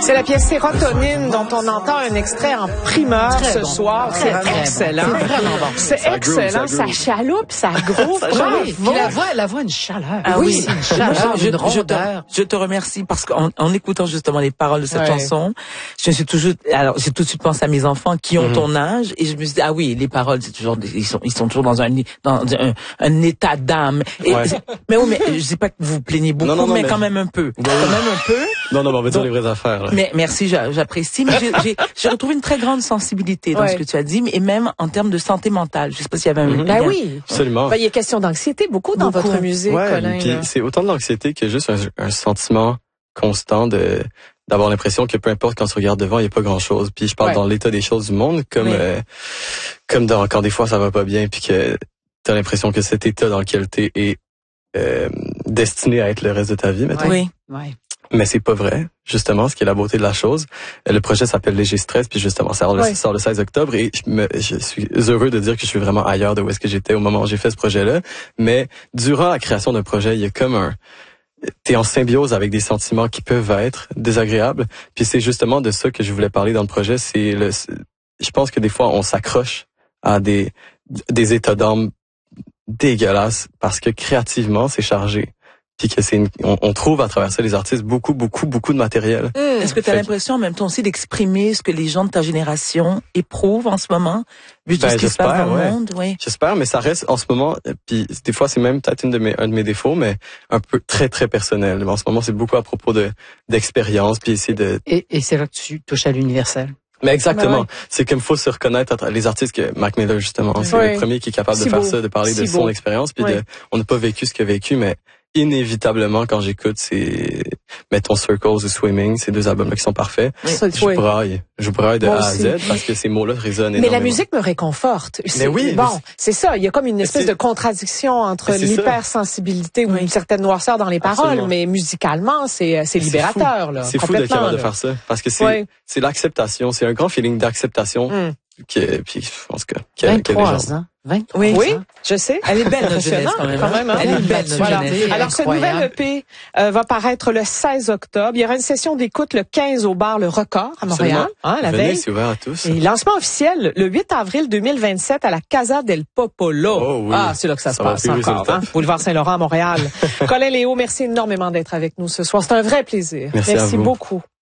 C'est la pièce Sérotonine dont on entend un extrait en primeur ce soir. C'est excellent. C'est vraiment bon. C'est excellent. Ça chaloupe, ça groove. Puis la voix a une chaleur. Ah oui, une chaleur, une rondeur. Je te remercie parce qu'en écoutant justement les paroles de cette chanson, j'ai tout de suite pensé à mes enfants qui ont ton âge et je me suis dit, ah oui, les paroles, c'est toujours, ils sont toujours dans un état d'âme. Mais je dis pas que vous vous plaignez beaucoup, mais quand même un peu. Non, on va dire les vraies affaires. Là. Mais merci, j'apprécie. Mais j'ai retrouvé une très grande sensibilité dans ce que tu as dit, et même en termes de santé mentale. Je sais pas s'il y avait un Ben oui, absolument. Il y a question d'anxiété beaucoup dans votre musique, Colin. Puis c'est autant de l'anxiété que juste un sentiment constant d'avoir l'impression que peu importe quand tu regardes devant, il n'y a pas grand-chose. Puis je parle dans l'état des choses du monde, comme quand des fois ça va pas bien, puis que t'as l'impression que cet état dans lequel t'es est destiné à être le reste de ta vie, maintenant. Oui. Mais c'est pas vrai, justement, ce qui est la beauté de la chose. Le projet s'appelle Léger Stress, puis justement, ça sort le 16 octobre, et je suis heureux de dire que je suis vraiment ailleurs de où est-ce que j'étais au moment où j'ai fait ce projet-là. Mais durant la création d'un projet, il y a comme t'es en symbiose avec des sentiments qui peuvent être désagréables. Puis c'est justement de ça que je voulais parler dans le projet. Je pense que des fois, on s'accroche à des états d'âme dégueulasses parce que créativement, c'est chargé. Puis que on trouve à travers ça les artistes beaucoup de matériel. Est-ce que tu as l'impression en même temps aussi d'exprimer ce que les gens de ta génération éprouvent en ce moment, vu tout ce qui se passe dans le monde? Oui. J'espère, mais ça reste en ce moment, puis des fois c'est même peut-être un de mes défauts, mais un peu très très personnel. En ce moment, c'est beaucoup à propos d'expérience, puis essayer de... Et c'est là que tu touches à l'universel. Mais exactement. C'est comme faut se reconnaître les artistes que Mac Miller, justement. C'est le premier qui est capable de faire ça, de parler de son expérience, puis on n'a pas vécu ce qu'il a vécu, mais inévitablement, quand j'écoute mettons Circles ou Swimming, ces deux albums-là qui sont parfaits, je braille de A à Z parce que ces mots-là résonnent énormément. Mais la musique me réconforte. C'est ça. Il y a comme une espèce de contradiction entre l'hypersensibilité ou une certaine noirceur dans les paroles, mais musicalement, c'est libérateur, là. C'est fou d'être capable de faire ça parce que c'est l'acceptation. C'est un grand feeling d'acceptation. Puis, en tout cas, 23 ans. 23 oui, ans. Je sais. Elle est belle, notre jeunesse, quand même. Elle est belle, notre jeunesse. Alors, ce nouvel EP va paraître le 16 octobre. Il y aura une session d'écoute le 15 au bar Le Record à Montréal. La veille. C'est ouvert à tous. Et lancement officiel le 8 avril 2027 à la Casa del Popolo. Oh, oui. C'est là que ça se passe encore. Boulevard Saint-Laurent à Montréal. Colin Léo, merci énormément d'être avec nous ce soir. C'est un vrai plaisir. Merci beaucoup.